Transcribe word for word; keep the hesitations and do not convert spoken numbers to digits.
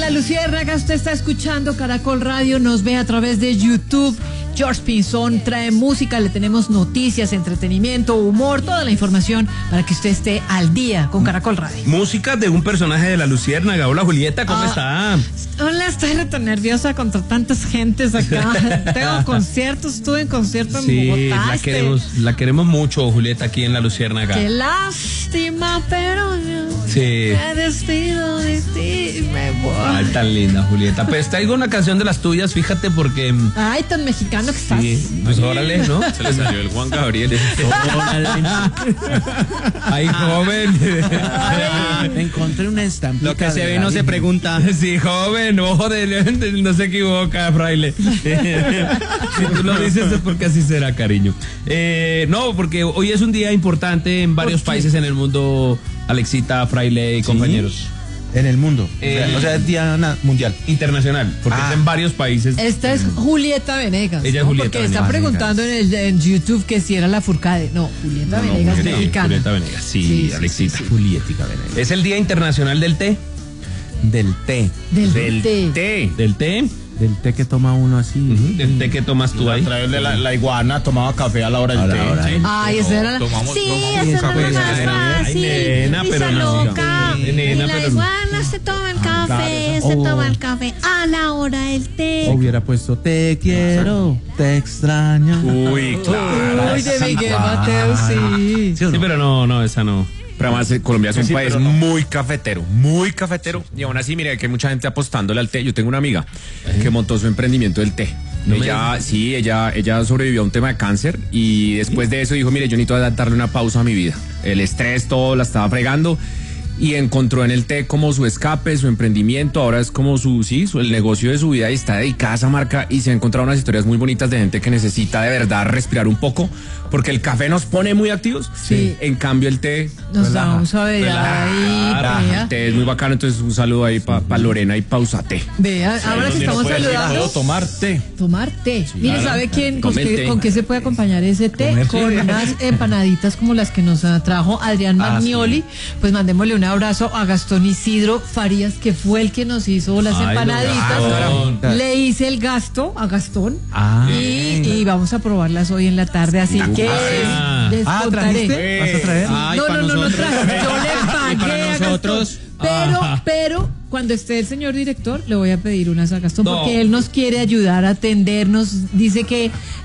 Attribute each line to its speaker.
Speaker 1: La Luciérnaga, usted está escuchando Caracol Radio, nos ve a través de YouTube. George Pinzón trae música, le tenemos noticias, entretenimiento, humor, toda la información para que usted esté al día con Caracol Radio.
Speaker 2: Música de un personaje de La Luciérnaga. Hola, Julieta, ¿cómo
Speaker 1: ah,
Speaker 2: está?
Speaker 1: Hola, estoy tan nerviosa contra tantas gentes acá. Tengo conciertos, estuve en concierto en
Speaker 2: sí,
Speaker 1: Bogotá.
Speaker 2: la
Speaker 1: este...
Speaker 2: queremos, la queremos mucho, Julieta, aquí en La Luciérnaga.
Speaker 1: Qué lástima, pero yo
Speaker 2: sí.
Speaker 1: me despido de ti y me voy.
Speaker 2: Ay, tan linda, Julieta. Pues traigo una canción de las tuyas, fíjate, porque...
Speaker 1: Ay, tan mexicano que estás.
Speaker 2: Sí, pues órale, ¿no?
Speaker 3: Se le salió el Juan Gabriel.
Speaker 2: Ay, joven.
Speaker 4: Ay, me encontré una estampita.
Speaker 3: Lo que se ve no se pregunta.
Speaker 2: Sí, joven, ojo, de, de, no se equivoca, fraile. Si tú lo dices es porque así será, cariño. Eh, no, porque hoy es un día importante en varios países en el mundo, Alexita, fraile y
Speaker 4: ¿sí?
Speaker 2: compañeros.
Speaker 4: En el mundo.
Speaker 2: Eh,
Speaker 4: o sea, es día mundial.
Speaker 2: Internacional, porque
Speaker 4: ah.
Speaker 2: es en varios países.
Speaker 1: Esta es Julieta Venegas.
Speaker 2: Ella es
Speaker 1: ¿no?
Speaker 2: Julieta
Speaker 1: Porque
Speaker 2: Venegas.
Speaker 1: está preguntando en, el, en YouTube que si era la Furcade. No, Julieta no, Venegas,
Speaker 2: no,
Speaker 1: mexicana.
Speaker 2: Julieta Venegas, sí,
Speaker 1: sí
Speaker 2: Alexita.
Speaker 1: sí, sí.
Speaker 4: Julietica Venegas.
Speaker 2: Es el Día Internacional del Té.
Speaker 4: Del té.
Speaker 1: Del,
Speaker 2: Del
Speaker 1: té.
Speaker 2: té. Del té.
Speaker 4: Del té que toma uno así.
Speaker 2: Uh-huh. Del té que tomas tú ahí.
Speaker 3: A través de la, la iguana tomaba café a la hora del té.
Speaker 4: Hora,
Speaker 3: Sí.
Speaker 1: Ay, esa era la...
Speaker 3: Tomamos,
Speaker 1: sí,
Speaker 3: tomamos
Speaker 1: esa
Speaker 4: café,
Speaker 1: es la más
Speaker 4: nena.
Speaker 1: fácil.
Speaker 2: Ay, nena, pero
Speaker 1: Esa
Speaker 2: no.
Speaker 1: loca.
Speaker 2: Sí,
Speaker 1: Y
Speaker 2: nena,
Speaker 1: la
Speaker 2: pero-
Speaker 1: iguana se toma el café,
Speaker 4: claro,
Speaker 1: se
Speaker 4: oh.
Speaker 1: toma el café a la hora del té.
Speaker 4: Hubiera puesto te quiero, te extraño.
Speaker 3: Uy, claro.
Speaker 1: Uy, de Miguel Mateo, sí.
Speaker 4: ¿Sí o no?
Speaker 2: Sí, pero no, no, esa no.
Speaker 3: Pero además eh, Colombia es un
Speaker 2: Sí,
Speaker 3: país
Speaker 2: pero no.
Speaker 3: muy cafetero, muy cafetero. Y aún así, mire, que hay mucha gente apostándole al té. Yo tengo una amiga que montó su emprendimiento del té.
Speaker 2: No me
Speaker 3: ella,
Speaker 2: digas.
Speaker 3: sí, ella, ella sobrevivió a un tema de cáncer y después de eso dijo, mire, yo necesito darle una pausa a mi vida. El estrés, todo la estaba fregando y encontró en el té como su escape, su emprendimiento. Ahora es como su, sí, su, el negocio de su vida y está dedicada a esa marca y se ha encontrado unas historias muy bonitas de gente que necesita de verdad respirar un poco porque el café nos pone muy activos.
Speaker 1: Sí.
Speaker 3: En cambio el té...
Speaker 1: Nos vamos a ver ahí,
Speaker 3: Claro,
Speaker 1: vea.
Speaker 3: el té es muy bacano, entonces un saludo ahí para pa Lorena y Pausate.
Speaker 1: Vea, ahora que estamos saludando,
Speaker 4: tomar té.
Speaker 1: tomar té. Mire,
Speaker 3: claro.
Speaker 1: ¿sabe quién, con
Speaker 3: Tomen
Speaker 1: qué,
Speaker 3: té.
Speaker 1: con qué se puede acompañar ese té?
Speaker 4: Comer
Speaker 1: Con
Speaker 4: té.
Speaker 1: unas empanaditas como las que nos ah, trajo Adrián
Speaker 4: Ah,
Speaker 1: Magnioli. Pues mandémosle un abrazo a Gastón Isidro Farías, que fue el que nos hizo las
Speaker 2: Ay, no,
Speaker 1: empanaditas.
Speaker 2: Gastón.
Speaker 1: Le hice el gasto a Gastón
Speaker 4: Ah.
Speaker 1: y, y vamos a probarlas hoy en la tarde, así que
Speaker 2: Ah.
Speaker 1: les
Speaker 4: Ah,
Speaker 1: contaré.
Speaker 4: ¿trajiste? ¿Vas a traer?
Speaker 3: Ay,
Speaker 1: no,
Speaker 3: pa'
Speaker 1: no, no, no
Speaker 3: nosotros.
Speaker 1: traje. Yo le
Speaker 3: Y
Speaker 1: pagué
Speaker 3: para
Speaker 1: a Gastón.
Speaker 3: nosotros.
Speaker 1: Pero,
Speaker 2: Ajá.
Speaker 1: pero, cuando esté el señor director, le voy a pedir unas a Gastón,
Speaker 2: No.
Speaker 1: porque él nos quiere ayudar a atendernos. Dice que